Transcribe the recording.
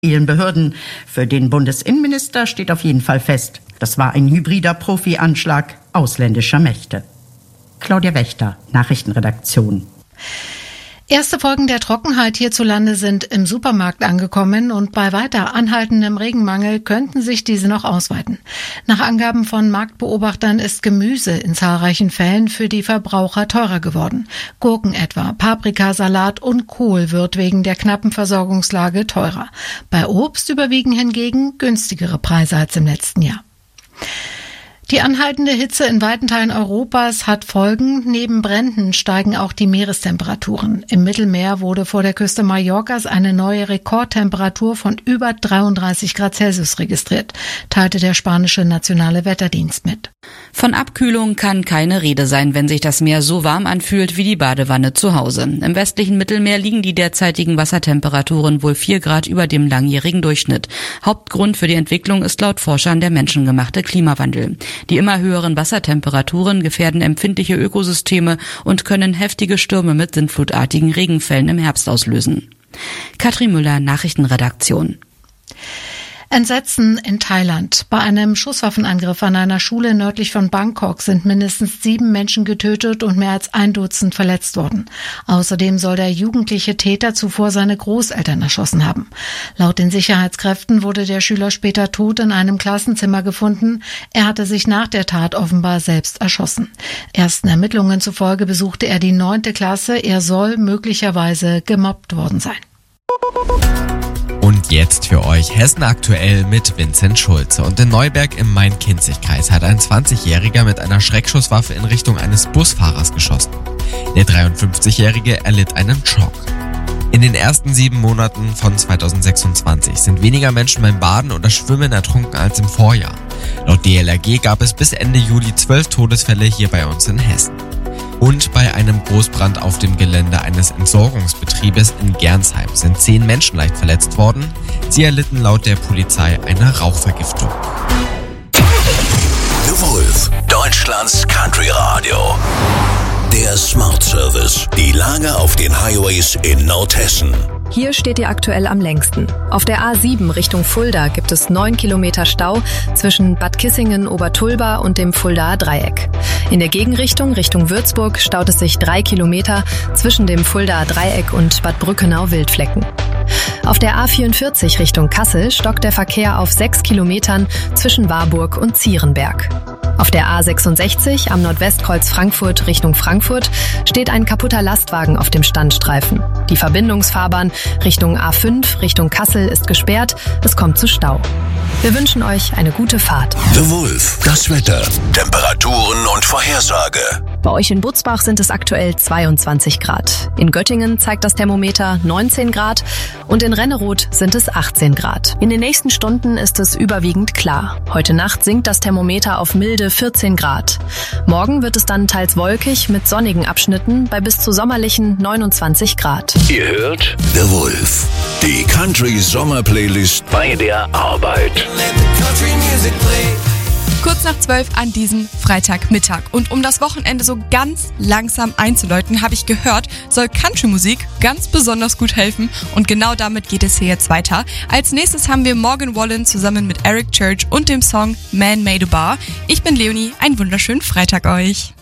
vielen Behörden. Für den Bundesinnenminister steht auf jeden Fall fest, das war ein hybrider Profi-Anschlag ausländischer Mächte. Claudia Wächter, Nachrichtenredaktion. Erste Folgen der Trockenheit hierzulande sind im Supermarkt angekommen und bei weiter anhaltendem Regenmangel könnten sich diese noch ausweiten. Nach Angaben von Marktbeobachtern ist Gemüse in zahlreichen Fällen für die Verbraucher teurer geworden. Gurken etwa, Paprika, Salat und Kohl wird wegen der knappen Versorgungslage teurer. Bei Obst überwiegen hingegen günstigere Preise als im letzten Jahr. Die anhaltende Hitze in weiten Teilen Europas hat Folgen. Neben Bränden steigen auch die Meerestemperaturen. Im Mittelmeer wurde vor der Küste Mallorcas eine neue Rekordtemperatur von über 33 Grad Celsius registriert, teilte der spanische Nationale Wetterdienst mit. Von Abkühlung kann keine Rede sein, wenn sich das Meer so warm anfühlt wie die Badewanne zu Hause. Im westlichen Mittelmeer liegen die derzeitigen Wassertemperaturen wohl 4 Grad über dem langjährigen Durchschnitt. Hauptgrund für die Entwicklung ist laut Forschern der menschengemachte Klimawandel. Die immer höheren Wassertemperaturen gefährden empfindliche Ökosysteme und können heftige Stürme mit sintflutartigen Regenfällen im Herbst auslösen. Katrin Müller, Nachrichtenredaktion. Entsetzen in Thailand. Bei einem Schusswaffenangriff an einer Schule nördlich von Bangkok sind mindestens 7 Menschen getötet und mehr als 1 Dutzend verletzt worden. Außerdem soll der jugendliche Täter zuvor seine Großeltern erschossen haben. Laut den Sicherheitskräften wurde der Schüler später tot in einem Klassenzimmer gefunden. Er hatte sich nach der Tat offenbar selbst erschossen. Ersten Ermittlungen zufolge besuchte er die 9. Klasse. Er soll möglicherweise gemobbt worden sein. Und jetzt für euch Hessen aktuell mit Vincent Schulze. Und in Neuberg im Main-Kinzig-Kreis hat ein 20-Jähriger mit einer Schreckschusswaffe in Richtung eines Busfahrers geschossen. Der 53-Jährige erlitt einen Schock. In den ersten 7 Monaten von 2026 sind weniger Menschen beim Baden oder Schwimmen ertrunken als im Vorjahr. Laut DLRG gab es bis Ende Juli 12 Todesfälle hier bei uns in Hessen. Und bei einem Großbrand auf dem Gelände eines Entsorgungsbetriebes in Gernsheim sind 10 Menschen leicht verletzt worden. Sie erlitten laut der Polizei eine Rauchvergiftung. The Wolf, Deutschlands Country Radio. Der Smart Service. Die Lage auf den Highways in Nordhessen. Hier steht ihr aktuell am längsten. Auf der A7 Richtung Fulda gibt es 9 Kilometer Stau zwischen Bad Kissingen-Obertulba und dem Fuldaer Dreieck. In der Gegenrichtung Richtung Würzburg staut es sich 3 Kilometer zwischen dem Fuldaer Dreieck und Bad Brückenau-Wildflecken. Auf der A44 Richtung Kassel stockt der Verkehr auf 6 Kilometern zwischen Warburg und Zierenberg. Auf der A66 am Nordwestkreuz Frankfurt Richtung Frankfurt steht ein kaputter Lastwagen auf dem Standstreifen. Die Verbindungsfahrbahn Richtung A5 Richtung Kassel ist gesperrt, es kommt zu Stau. Wir wünschen euch eine gute Fahrt. The Wolf, das Wetter, Temperaturen und Vorhersage. Bei euch in Butzbach sind es aktuell 22 Grad. In Göttingen zeigt das Thermometer 19 Grad und in Renneroth sind es 18 Grad. In den nächsten Stunden ist es überwiegend klar. Heute Nacht sinkt das Thermometer auf milde 14 Grad. Morgen wird es dann teils wolkig mit sonnigen Abschnitten bei bis zu sommerlichen 29 Grad. Ihr hört The Wolf, die Country-Sommer-Playlist bei der Arbeit. Kurz nach 12 an diesem Freitagmittag. Und um das Wochenende so ganz langsam einzuläuten, habe ich gehört, soll Country-Musik ganz besonders gut helfen. Und genau damit geht es hier jetzt weiter. Als nächstes haben wir Morgan Wallen zusammen mit Eric Church und dem Song Man Made a Bar. Ich bin Leonie, einen wunderschönen Freitag euch.